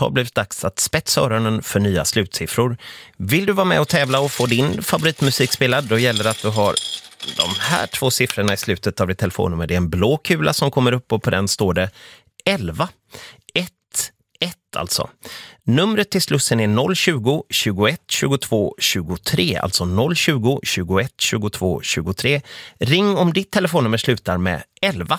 har blivit dags att spetsa öronen för nya slutsiffror. Vill du vara med och tävla och få din favoritmusik spelad, då gäller det att du har de här 2 siffrorna i slutet av ditt telefonnummer. Det är en blå kula som kommer upp och på den står det 11. 1 alltså. Numret till Slussen är 020 21 22 23, alltså 020 21 22 23. Ring om ditt telefonnummer slutar med 11.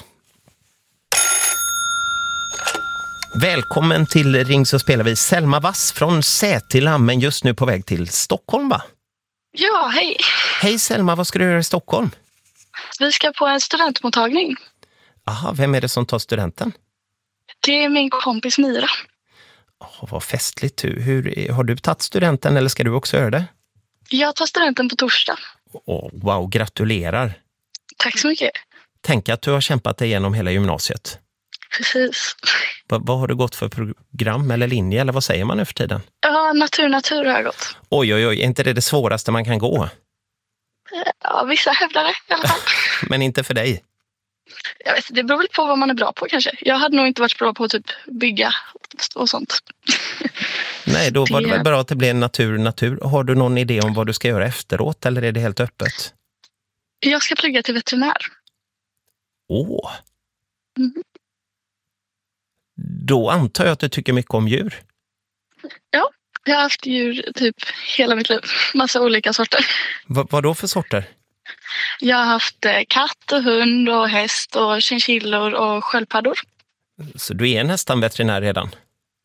Välkommen till Ring så spelar vi. Selma Vass från Sätila, men just nu på väg till Stockholm, va? Ja, hej. Hej Selma, vad ska du göra i Stockholm? Vi ska på en studentmottagning. Aha, vem är det som tar studenten? Det är min kompis Mira. Vad festligt. Har du tagit studenten eller ska du också göra det? Jag tar studenten på torsdag. Wow, gratulerar. Tack så mycket. Tänk att du har kämpat dig igenom hela gymnasiet. Precis. Vad har du gått för program eller linje eller vad säger man nu för tiden? Ja, natur har jag gått. Oj, är inte det svåraste man kan gå? Ja, vissa hävdar det i alla fall. Men inte för dig? Jag vet, det beror väl på vad man är bra på kanske. Jag hade nog inte varit bra på att typ bygga och sånt. Nej, då var det väl bra att det blev natur. Har du någon idé om vad du ska göra efteråt eller är det helt öppet? Jag ska plugga till veterinär. Då antar jag att du tycker mycket om djur. Ja, jag har haft djur typ hela mitt liv. Massa olika sorter. Vad då för sorter? Jag har haft katt och hund och häst och chinchillor och sköldpaddor. Så du är nästan veterinär redan?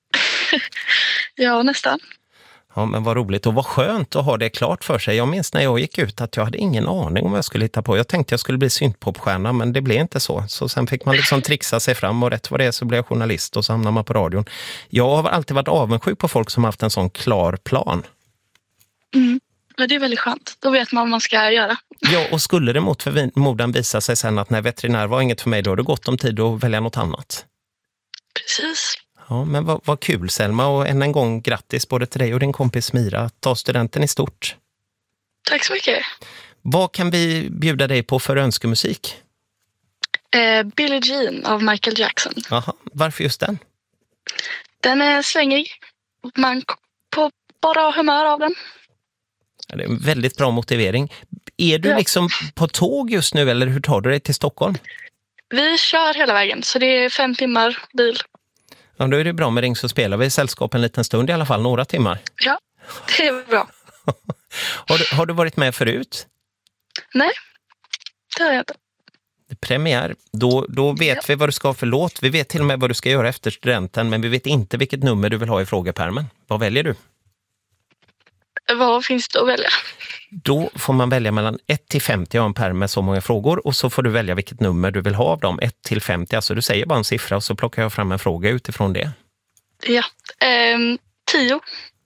Ja, nästan. Ja, men vad roligt och vad skönt att ha det klart för sig. Jag minns när jag gick ut att jag hade ingen aning om vad jag skulle hitta på. Jag tänkte jag skulle bli syntpopstjärna, men det blev inte så. Så sen fick man liksom trixa sig fram och rätt vad det är så blev jag journalist och så hamnar man på radion. Jag har alltid varit avundsjuk på folk som haft en sån klar plan. Ja, det är väldigt skönt. Då vet man vad man ska göra. Ja, och skulle det mot förmodan visa sig sen att när veterinär var inget för mig, då har det gått om tid att välja något annat. Precis. Ja, men vad kul Selma och än en gång grattis både till dig och din kompis Mira att ta studenten i stort. Tack så mycket. Vad kan vi bjuda dig på för önskemusik? Billie Jean av Michael Jackson. Aha, varför just den? Den är svängig. Man på bara humör av den. Ja, det är en väldigt bra motivering. Är du liksom på tåg just nu eller hur tar du dig till Stockholm? Vi kör hela vägen så det är 5 timmar bil. Ja, då är det bra med Ring så spelar vi i sällskap en liten stund i alla fall, några timmar. Ja, det är bra. Har du varit med förut? Nej, det har jag inte. Premiär, då vet vi vad du ska ha för låt. Vi vet till och med vad du ska göra efter studenten, men vi vet inte vilket nummer du vill ha i frågepärmen. Vad väljer du? Vad finns det att välja? Då får man välja mellan 1 till 50 av en pärm med så många frågor och så får du välja vilket nummer du vill ha av dem. 1 till 50, alltså du säger bara en siffra och så plockar jag fram en fråga utifrån det. Ja, 10.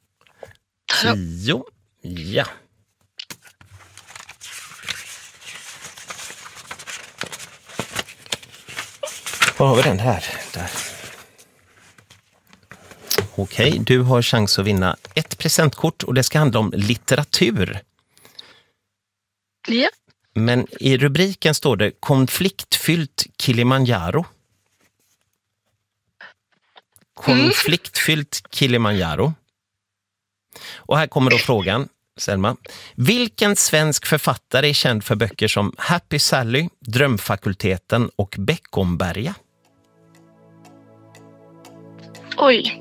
10, ja. Var har vi den här? Där. Okej, du har chans att vinna ett presentkort och det ska handla om litteratur. Ja. Men i rubriken står det konfliktfyllt Kilimanjaro. Konfliktfyllt Kilimanjaro. Och här kommer då frågan, Selma. Vilken svensk författare är känd för böcker som Happy Sally, Drömfakulteten och Beckomberga? Oj.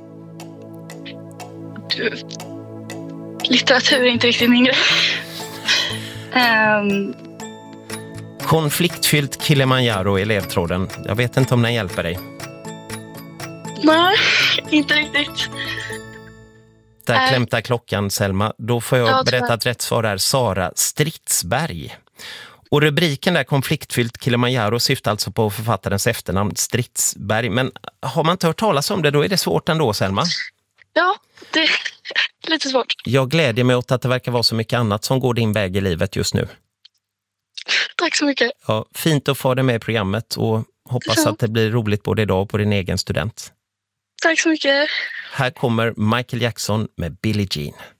Litteratur är inte riktigt min grej. Konfliktfyllt Kilimanjaro i elevtråden. Jag vet inte om den hjälper dig. Nej, inte riktigt. Där klämtar klockan, Selma. Då får jag berätta att rätt svar är Sara Stridsberg. Och rubriken där, konfliktfyllt Kilimanjaro, syftar alltså på författarens efternamn Stridsberg. Men har man inte hört talas om det, då är det svårt ändå, Selma. Ja, det är lite svårt. Jag glädjer mig åt att det verkar vara så mycket annat som går din väg i livet just nu. Tack så mycket. Ja, fint att få dig med i programmet och hoppas att det blir roligt både idag och på din egen student. Tack så mycket. Här kommer Michael Jackson med Billie Jean.